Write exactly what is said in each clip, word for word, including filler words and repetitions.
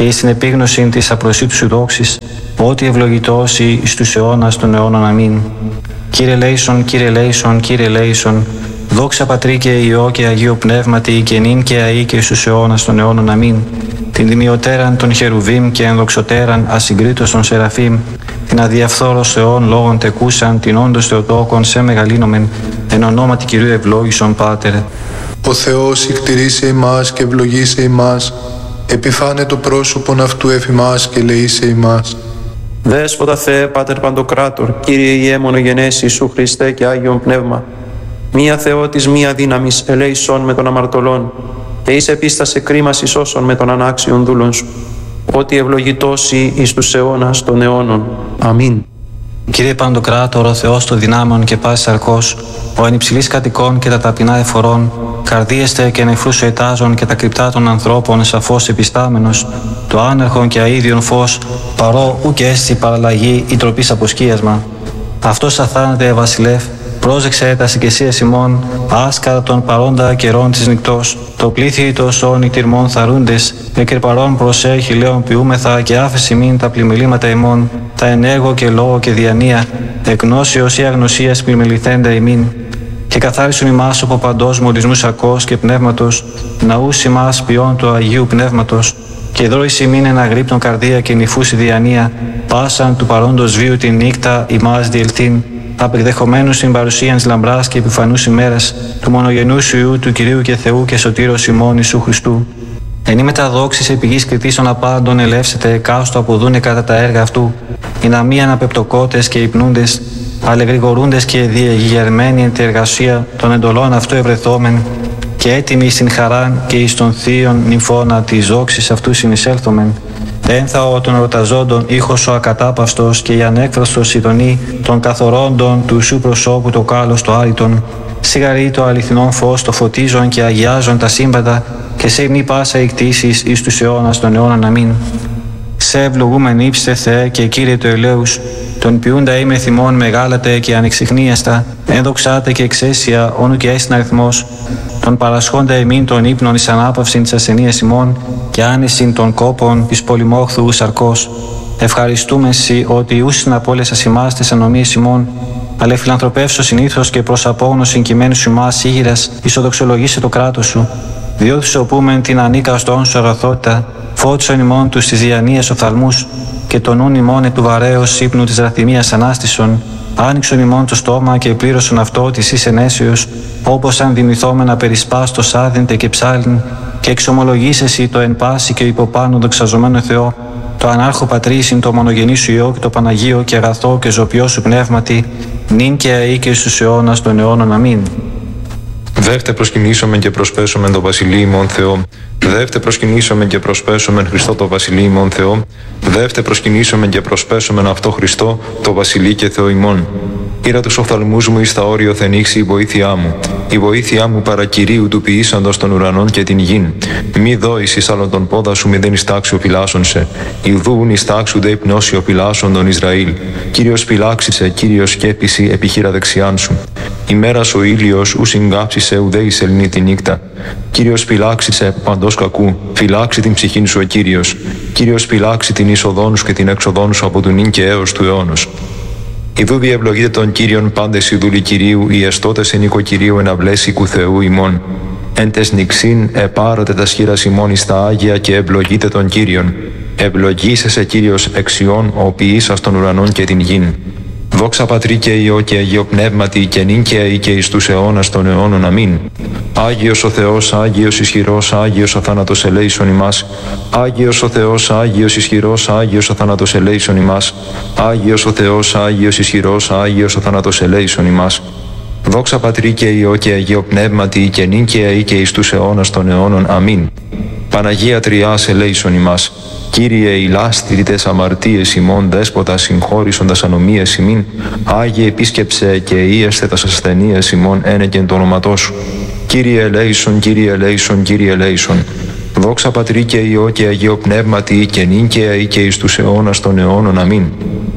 και εις την επίγνωση της απροσίτου σου δόξης, ότι ευλογητός εις τους αιώνας των αιώνων. Αμήν. Κύριε λέησον, Κύριε λέησον, Κύριε λέησον, δόξα Πατρί και Υιό και Αγίου Πνεύματι, και νυν και αεί και εις τους αιώνας των αιώνων. Αμήν. Την δημιωτέραν των χερουβίμ και ενδοξωτέραν ασυγκρίτως των σεραφείμ, την αδιαφθόρος Θεόν λόγων τεκούσαν, την όντως Θεοτόκον σε μεγαλύνομεν, εν ονόματι Κυρίου ευλόγησον Πάτερ. Ο Θεός ικτηρίσε ημάς και ευλογήσε ημάς, επιφάνε το πρόσωπον αυτού εφημάς και λεήσε ημάς. Δέσποτα Θεέ, Πάτερ Παντοκράτορ, Κύριε Ιε μονογενές Ιησού Χριστέ και Άγιον Πνεύμα, μία Θεότης, μία δύναμης, ελέησον με τον αμαρτωλόν, και εις επίστασε κρίμας εις όσων με τον ανάξιον δούλον σου, ότι ευλογητός εις τους αιώνας των αιώνων. Αμήν. Κύριε Παντοκράτορ, ο Θεός των δυνάμεων και πάσης σαρκός, ο εν υψηλής κατοικών και τα ταπεινά εφορών, καρδίεστε και νεφρούς ετάζων και τα κρυπτά των ανθρώπων σαφώς επιστάμενος, το άνερχον και αΐδιον φως, παρό ου και έστι παραλλαγή ή τροπής αποσκίασμα. Αυτός αθάνατε βασιλεύ, πρόσεξε τα συγκεσίας ημών, άσκαρα των παρόντα καιρών της νυκτός, το πλήθη τόσων ητηρμών θαρούντες, εκερπαρών προσέχει λέων ποιούμεθα και άφεση μην τα πλημελήματα ημών, τα ενέργω και λόγο και διανία, εκνόσιος ή αγνωσίας πλημεληθέντα ημίν. Και καθάρισον ημάς από παντός μολυσμούς σαρκός και πνεύματος, ναούς ημάς ποιών του Αγίου Πνεύματος, και δρώηση μην εν αγρύπτων καρδία και νυφούση διανία, πάσαν του παρόντος βίου την νύχτα ημάς διελθύν, απεκδεχομένους στην παρουσίαν της λαμπράς και επιφανούς ημέρας του μονογενούς σου Υιού του Κυρίου και Θεού και Σωτήρος ημών Ιησού Χριστού. Εν η μεταδόξης επί γης κριτήσεων απάντων ελεύσετε, κάστο αποδούνε κατά τα έργα αυτού, οι να μη αναπεπτοκότες και υπνούντες, αλλεγρηγορούντες και διεγερμένοι εν τη εργασία των εντολών αυτού ευρεθόμεν, και έτοιμοι στην χαράν και εις των θείων νυμφώνα της δόξης αυτού συνεισέλθομεν. Ένθαο των ερωταζόντων ήχος ο ακατάπαυστος και η ανέκφραστος ειδονή των καθορώντων του σου προσώπου το κάλος το άρρητον, σιγαρή το αληθινόν φως το φωτίζον και αγιάζον τα σύμπαντα, και σε μη πάσα εκτίσεις εις τους αιώνας των αιώνων. Αμήν. Σε ευλογούμεν ύψτε Θεέ και Κύριε του ελέους, τον ποιούντα είμαι θυμών μεγάλατε και ανεξιχνίαστα, ενδοξάτε και εξαίσια όνου και έστιν αριθμός, τον παρασχόντα εμήν των ύπνων εις ανάπαυσιν της ασθενείας ημών και άνεσιν των κόπων της πολυμόχθου σαρκός. Ευχαριστούμε εσύ ότι ούσιν από όλες ας ημάς τες ανομίες ημών, αλλά φιλανθρωπεύσω συνήθως και προς απόγνωσιν κειμένου σου ημάς ήγηρας, ισοδοξολογήσε το κράτος σου, διότι σου οπούμεν την ανίκαστον σου αγαθότητα, φώτισον ημών τους της διανοίας οφθαλμούς, και τον νουν ημών επί του βαρέως ύπνου της ραθυμίας ανάστησον, άνοιξον ημών το στόμα και πλήρωσον αυτό της εις ενέσεως, όπως αν δημηθόμενα περισπάστος άδυντε και ψάλιν, και εξομολογήσεσαι το εν πάση και υποπάνω δοξαζομένο Θεό, το ανάρχο πατρίσιν το μονογενή σου Υιό και το Παναγίο και αγαθό και ζωπιό σου πνεύματι, νυν και αεί και στους αιώνας των αιώνων. Αμήν. Δεύτε προσκυνήσομεν και προσπέσομεν το βασιλείο ημών Θεό. Δεύτε προσκυνήσομεν και προσπέσομεν Χριστό το βασιλείο ημών Θεό. Δεύτε προσκυνήσομεν και προσπέσομεν αυτό Χριστό το βασιλείο και Θεό ημών. Ήρα τους οφθαλμούς μου εις τα όριο θενήξει η βοήθειά μου. Η βοήθειά μου παρά Κυρίου του ποιήσαντος των ουρανών και την γην. Μη δώεις εις άλλον τον πόδα σου, μη δεν εις τάξιο φυλάσσον σε. Ιδούν εις τάξου δε υπνώσιο φυλάσσον τον Ισραήλ. Κύριος φυλάξισε, Κύριος σκέπιση επιχείρα δεξιάν σου. Ημέρας ο ήλιος ου συγκάψισε ουδέ εις ελνή τη νύχτα. Κύριος φυλάξισε παντός κακού, φυλάξει την ψυχήν σου ο Κύριος. Κύριος φυλάξει την είσοδόν σου και την έξοδόν σου από του νυν και έως του αιώνος. Ιδού διευλογείτε τον Κύριον πάντες οι δούλοι Κυρίου, οι εστώτες εν οίκο Κυρίου εν αυλές οίκου Θεού ημών. Εν τες νυξήν επάρατε τα σχήρας ημών εις τα Άγια και ευλογείτε τον Κύριον. Ευλογήσεσαι Κύριος εξιών, ο ποιήσας των ουρανών και την γην. Δόξα Πατρί και Υιό και Αγίο Πνεύματι και νυν και αεί και εις τους αιώνας των αιώνων. Αμήν. Άγιος ο Θεός, Άγιος ισχυρός, Άγιος αθάνατος ελέησον ημάς. Άγιος ο Θεός, Άγιος ισχυρός, Άγιος αθάνατος ελέησον ημάς. Άγιος ο Θεός, Άγιος ισχυρός, Άγιος αθάνατος ελέησον ημάς. Δόξα Πατρί και Υιό και Αγίο Πνεύματι και νυν και αεί και εις τους αιώνας των αιώνων. Αμήν. Παναγία Τριάς ελέησον ημάς. Κύριε ηλάστηρη τες αμαρτίες ημών, δέσποτα συγχώρησον τας ανομίες ημίν, Άγιε επίσκεψε και ίεστε τας ασθενείες ημών ένεκεν το όνοματό σου. Κύριε ελέησον, Κύριε ελέησον, Κύριε ελέησον. Δόξα Πατρί και Υιό και Αγίο Πνεύματι και νυν και αεί και εις τους αιώνας των αιώνων. Αμήν.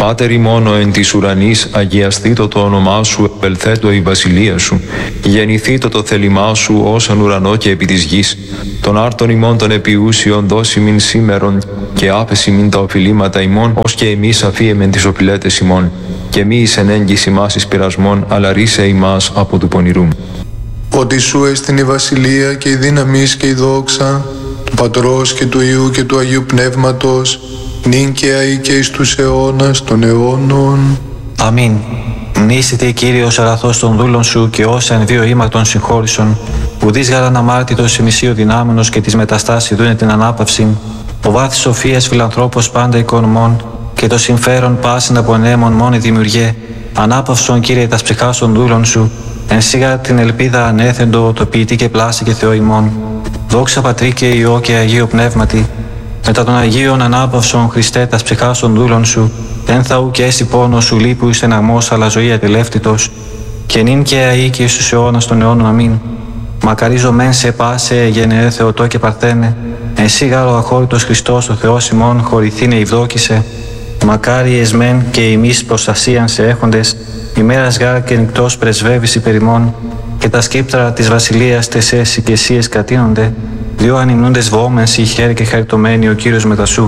Πάτερ ημών εν της ουρανής, αγιαστήτω το όνομά σου, ελθέτω η βασιλεία σου. Γεννηθήτω το θέλημά σου, ως εν ουρανό και επί της γης. Τον άρτον ημών των επιούσιων δώσιμην σήμερον, και άφεσιμην τα οφειλήματα ημών, ως και εμείς αφίεμεν τις οφειλέτες ημών. Και μη εις εν έγκυς ημάς εις πειρασμών, αλλά ρίσε ημάς από του πονηρού. Ότι σου έστειν η βασιλεία και η δύναμις και η δόξα, του Πατρός και του Υιού και του Αγίου Πνεύματος, νυν και αεί και εις τους αιώνας των αιώνων. Αμήν. Μνήσεται Κύριος αγαθός των δούλων σου και όσα εν δύο ήμαρτον συγχώρησον, που δεις γαραν αμάρτητος ημισίου δυνάμενος και της μεταστάσης δούνε την ανάπαυση, ο βάθης σοφίας φιλανθρώπος πάντα οικονομών, και το συμφέρον πάσιν από νέμων μόνη δημιουργέ, ανάπαυσον Κύριε τας ψυχάς των δούλων σου, εν σίγα την ελπίδα ανέθεντο, το ποιητή και πλάση και Θεό ημών. Δόξα Πατρί και Υιό και Αγίου Πνεύματι, μετά των Αγίων ανάπαυσον Χριστέ τας ψυχάς των δούλων σου, εν θα ου και έσυ πόνος σου λείπου εις στεναγμός αλλά ζωή ατελεύτητος, και νυν και αεί και εις τους αιώνας των αιώνων. Αμήν. Μακαρίζω μεν σε πάσε γενεέ Θεοτό και Παρθένε, εσύ γάρο αχώρητος Χριστός ο Θεός ημών χωρηθήνε ευδόκησε, μακάρι εσμέν και ημείς προστασίαν σε έχοντες, ημέρας γάρ και νυκτός πρεσβεύεις υπερ ημών, και τα σκύπτρα της βασιλείας τεσές οικεσίες κατείνονται, δύο ανυμνούντες βόμενς η χέρι και χαριτωμένοι ο Κύριος μετασού.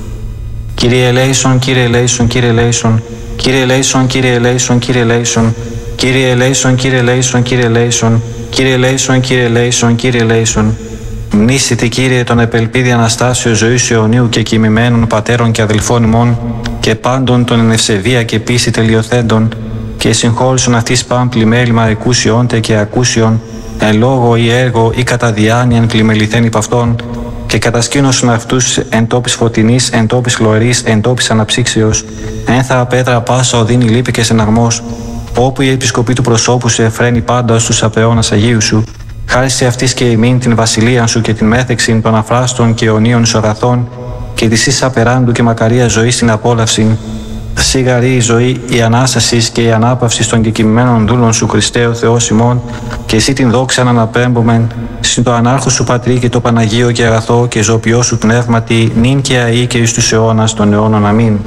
Κύριε ελέησον, Κύριε ελέησον, Κύριε ελέησον, Κύριε ελέησον, Κύριε ελέησον, Κύριε ελέησον, Κύριε ελέησον, Κύριε ελέησον, Κύριε ελέησον, Κύριε ελέησον, Κύριε ελέησον, Κύριε ελέησον. Μνήσιτε Κύριε τον επελπίδη Αναστάσεως ζωής αιωνίου και κοιμημένων πατέρων και αδελφών ημών, και πάντων των εν ευσεβία και πίστη τελειοθέντων, και συγχώρησον αυτής πάμπλη μέλημα εκούσιόντε και ακούσιον, εν λόγω ή έργο ή κατά διάνοιαν κλιμεληθέν υπ' αυτών, και κατασκήνωσον αυτούς εν τόπης φωτεινής, εν τόπης χλωρής, εν τόπης αναψύξεως, ένθα απέτρα πάσα οδύνη λύπη και στεναγμός, όπου η επισκοπή του προσώπου σου εφραίνει πάντα στους απαιώνας Αγίου σου, χάρη σε αυτής και ημίν την βασιλεία σου και την μέθεξην των αφράστων και αιωνίων σου αγαθών, και της εις απεράντου και μακαρία ζωή στην απόλαυση. Σίγαρη η ζωή, η Ανάσταση και η ανάπαυση των κεκοιμημένων δούλων σου, Χριστέ ο Θεός ημών, και εσύ την δόξα να αναπέμπομεν, συν το ανάρχο σου Πατρί και το Παναγίο και αγαθό και ζωοποιό σου πνεύματι, νυν και αεί και εις τους αιώνας των αιώνων. Αμήν.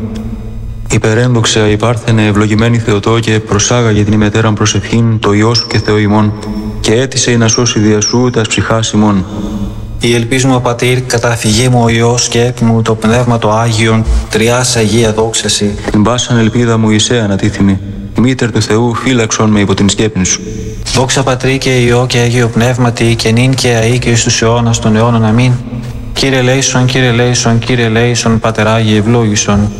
Υπερένδοξα υπάρθενε ευλογημένη Θεοτό και προσάγαγε την ημετέραν προσευχήν το Υιό σου και Θεό ημών, και έτησε να σώσει δια σου τας ψυχάς ημών. Η ελπίζουμε ο Πατήρ, καταφυγή μου ο Υιός και εκ μου το Πνεύμα το Άγιον, τριάς Αγία δόξαση. Την πάσαν ελπίδα μου εισέ ανατίθιμη, μήτερ του Θεού φύλαξον με υπό την σκέπην σου. Δόξα Πατρί και Υιό και Αγίο Πνεύματι, και νυν και αεί και εις τους αιώνας των αιώνων. Αμήν. Κύριε ελέησον, Κύριε ελέησον, Κύριε ελέησον, Πατεράγιε ευλόγησον.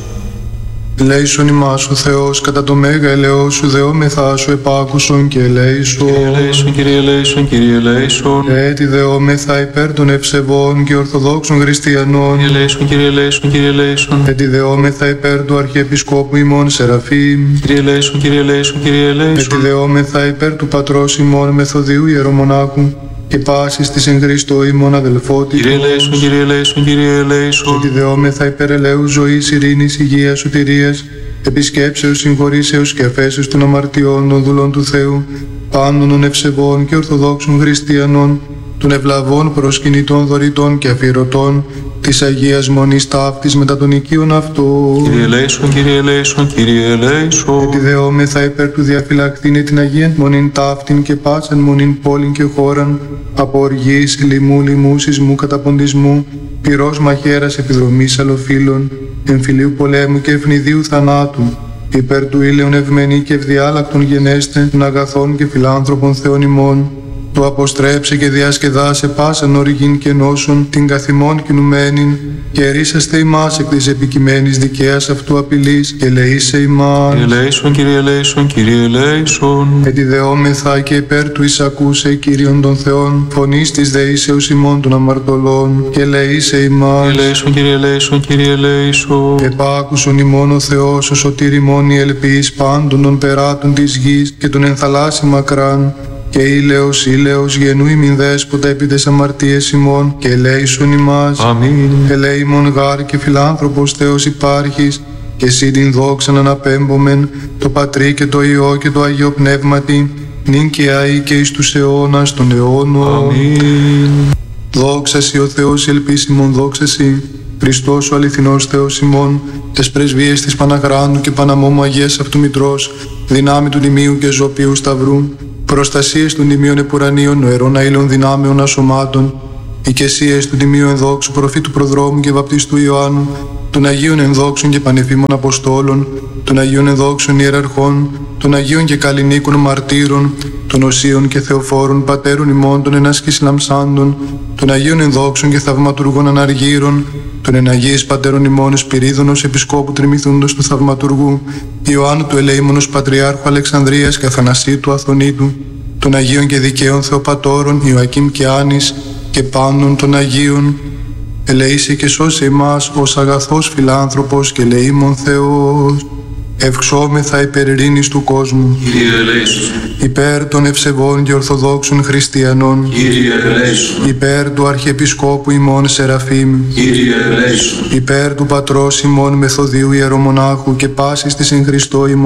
Ελέησον ημάς ο Θεός, κατά το μέγα ελαιό σου δεόμεθά σου επάκουσον και ελέησον. Κύριε ελέησον, Κύριε ελέησον, Κύριε ελέησον. Έτσι δεόμεθα υπέρ των ευσεβών και ορθοδόξων χριστιανών. Κύριε ελέησον, Κύριε ελέησον, Κύριε ελέησον. Έτσι δεόμεθα υπέρ του Αρχιεπισκόπου ημών Σεραφείμ. Κύριε ελέησον, Κύριε ελέησον, Κύριε ελέησον. Έτσι δεόμεθα υπέρ του Πατρός ημών Μεθοδίου Ιερομονάχου και πάσης της εν Χριστώ ημών αδελφότητος. Κύριε ελέησον, Κύριε ελέησον, Κύριε ελέησον. Έτσι δεόμεθα υπέρ ελέου ζωής, ειρήνης, υγείας, σωτηρίας, επισκέψεως, συγχωρήσεως και αφέσεως των αμαρτιών των δούλων του Θεού, πάντων των ευσεβών και ορθοδόξων χριστιανών, των ευλαβών προσκυνητών δωρητών και αφιερωτών, της Αγίας Μονής ταύτης μετά των οικείων αυτών. Κύριε ελέησον, Κύριε ελέησον, Κύριε ελέησον. Έτσι δεόμεθα υπέρ του διαφυλακτήνε την Αγίαν Μονήν ταύτην και πάσαν μονήν πόλην και χώραν, από οργής, λοιμού, λοιμού, σεισμού, καταποντισμού, πυρός μαχαίρας, επιδρομής αλλοφύλων, εμφυλίου πολέμου και ευνηδίου θανάτου, υπέρ του ήλαιον ευμένη και ευδιάλακτον γενέστε, των αγαθών και φιλάνθρωπων Θεών ημών, του αποστρέψε και διασκεδάσε πάσαν οργήν και νόσον, την καθημών κινουμένην, και ρίσαστε ημάς εκ της επικειμένης δικαίας αυτού απειλής, και λεήσε ημάς. Κύριε ελέησον, Κύριε ελέησον, Κύριε ελέησον. Ετιδεόμεθα και υπέρ του εισακούσε Κύριον των Θεών, φωνής της δεήσεως ημών των αμαρτωλών, και λεήσε ημάς. Κύριε ελέησον, Κύριε ελέησον, Κύριε ελέησον. Επάκουσον ημών ο Θεός, ο σωτήρ ημών η ελπίς πάντων των περάτων της γης και των ενθαλάσσι μακράν, και ήλαιος, ήλαιος γενού ημιν δέσποτα επί τες αμαρτίες ημών, και ελέησον ημάς. Αμήν. Ελέημον γάρ και φιλάνθρωπος Θεός υπάρχεις, και εσύ την δόξαν αναπέμπομεν, το Πατρί και το Υιό και το Αγίο Πνεύματι, νυν και αεί και εις τους αιώνας των αιώνων. Αμήν. Δόξα σοι ο Θεός η ελπίς ημών, δόξα σοι. Χριστός ο αληθινός Θεός ημών, τες πρεσβείες της Παναγράντου και Παναμόμου Αγίας Αυτού Μητρός, δυνάμει του Τιμίου και Ζωπίου Σταυρού, προστασίες των Τιμίων Επουρανίων, νοερών αήλων δυνάμεων ασωμάτων, οικεσίες του Τιμίου Ενδόξου Προφήτου Προδρόμου και Βαπτιστού Ιωάννου, των Αγίων Ενδόξων και Πανεφήμων Αποστόλων, των Αγίων Ενδόξων Ιεραρχών, των Αγίων και Καλλινίκων Μαρτύρων, των Οσίων και Θεοφόρων Πατέρων ημών, των Ενάσκης Λαμψάντων, των Αγίων Ενδόξων και Θαυματουργών Αναργύρων, των Εναγίης Πατέρων ημών Σπυρίδωνος Επισκόπου Τριμηθούντος του Θαυματουργού, Ιωάννου του Ελεήμονος Πατριάρχου Αλεξανδρίας και Αθανασίου του Αθωνίτου, των Αγίων και Δικαίων Θεοπατώρων Ιωακήμ και Άνης και πάντων των Αγίων, ελεήσει και σώσε εμάς ως αγαθός φιλάνθρωπος και ελεήμων Θεός. Ευξόμεθα υπέρ ειρήνης του κόσμου. Κύριε ελέησον. Υπέρ των ευσεβών και ορθοδόξων χριστιανών. Κύριε ελέησον. Υπέρ του Αρχιεπισκόπου ημών Σεραφείμ. Κύριε ελέησον. Υπέρ του Πατρός ημών Μεθοδίου Ιερομονάχου και πάσης της εν Χριστώ ημών